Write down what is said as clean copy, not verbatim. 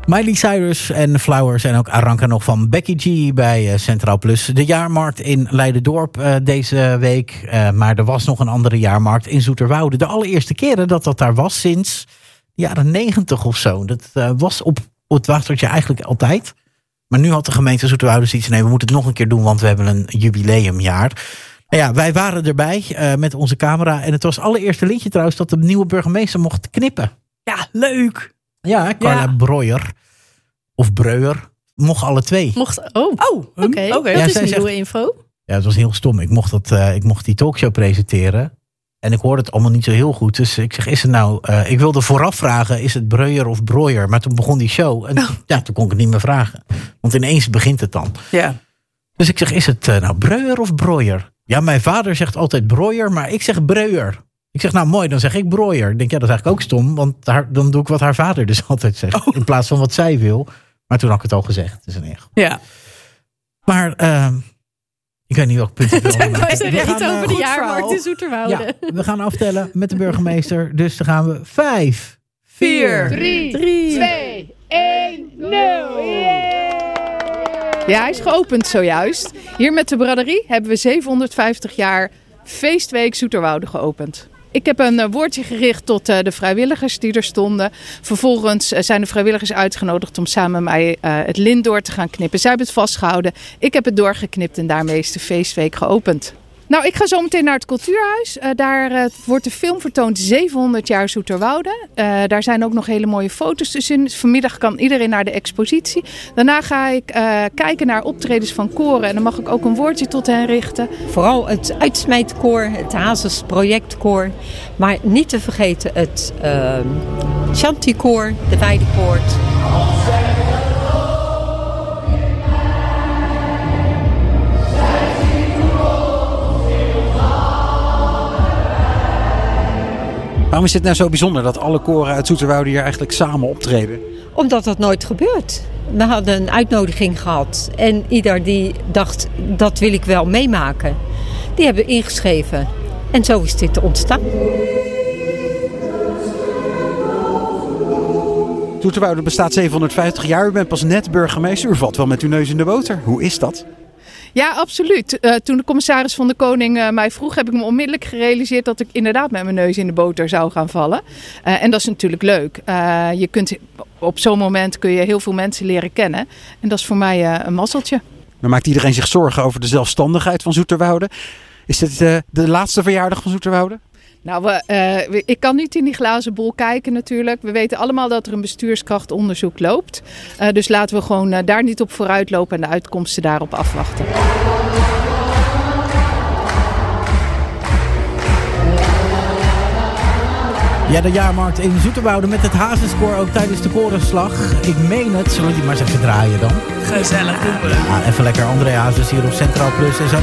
Miley Cyrus en Flowers en ook Aranka nog van Becky G bij Centraal Plus. De jaarmarkt in Leiderdorp deze week. Maar er was nog een andere jaarmarkt in Zoeterwoude. De allereerste keren dat daar was sinds de jaren 90 of zo. Dat was op het watertje eigenlijk altijd. Maar nu had de gemeente Zoeterwoude zoiets. Nee, we moeten het nog een keer doen, want we hebben een jubileumjaar. Nou ja, wij waren erbij met onze camera. En het was het allereerste liedje trouwens dat de nieuwe burgemeester mocht knippen. Ja, leuk. Ja, Carla Breuer. Of Breuer. Mocht alle twee. Oké. Dat is nieuwe info. Ja, het was heel stom. Ik mocht die talkshow presenteren. En ik hoorde het allemaal niet zo heel goed. Dus ik zeg, is het nou... ik wilde vooraf vragen, is het Breuer of Breuer? Maar toen begon die show. En toen kon ik het niet meer vragen. Want ineens begint het dan. Ja. Dus ik zeg, is het nou Breuer of Breuer? Ja, mijn vader zegt altijd Breuer, maar ik zeg Breuer. Ik zeg, nou mooi, dan zeg ik Breuer. Ik denk, ja, dat is eigenlijk ook stom. Want dan doe ik wat haar vader dus altijd zegt. In plaats van wat zij wil. Maar toen had ik het al gezegd. Het is een echt. Ja. Maar ik weet niet welk punt ik wil maken. We gaan over de jaarmarkt in Zoeterwoude. Ja, we gaan aftellen met de burgemeester. Dus dan gaan we 5, 4, 3, 2, 1, 0. Ja, hij is geopend zojuist. Hier met de braderie hebben we 750 jaar feestweek Zoeterwoude geopend. Ik heb een woordje gericht tot de vrijwilligers die er stonden. Vervolgens zijn de vrijwilligers uitgenodigd om samen met mij het lint door te gaan knippen. Zij hebben het vastgehouden. Ik heb het doorgeknipt en daarmee is de feestweek geopend. Nou, ik ga zo meteen naar het Cultuurhuis. Daar wordt de film vertoond 700 jaar Zoeterwoude. Daar zijn ook nog hele mooie foto's te zien. Dus vanmiddag kan iedereen naar de expositie. Daarna ga ik kijken naar optredens van koren. En dan mag ik ook een woordje tot hen richten. Vooral het uitsmijtkoor, het Hazes projectkoor. Maar niet te vergeten het Chanticoor, de Weidepoort. Waarom is het nou zo bijzonder dat alle koren uit Zoeterwoude hier eigenlijk samen optreden? Omdat dat nooit gebeurt. We hadden een uitnodiging gehad en ieder die dacht, dat wil ik wel meemaken. Die hebben ingeschreven en zo is dit ontstaan. Zoeterwoude bestaat 750 jaar. U bent pas net burgemeester. U valt wel met uw neus in de boter. Hoe is dat? Ja, absoluut. Toen de commissaris van de Koning mij vroeg, heb ik me onmiddellijk gerealiseerd dat ik inderdaad met mijn neus in de boter zou gaan vallen. En dat is natuurlijk leuk. Op zo'n moment kun je heel veel mensen leren kennen. En dat is voor mij een mazzeltje. Maar maakt iedereen zich zorgen over de zelfstandigheid van Zoeterwoude? Is dit de laatste verjaardag van Zoeterwoude? Nou, ik kan niet in die glazen bol kijken natuurlijk. We weten allemaal dat er een bestuurskrachtonderzoek loopt. Dus laten we gewoon daar niet op vooruit lopen en de uitkomsten daarop afwachten. Ja, de jaarmarkt in Zoeterwoude met het Hazespoor ook tijdens de korenslag. Ik meen het. Zullen we die maar eens even draaien dan? Gezellig. Ja, even lekker André Hazes hier op Centraal Plus. En zo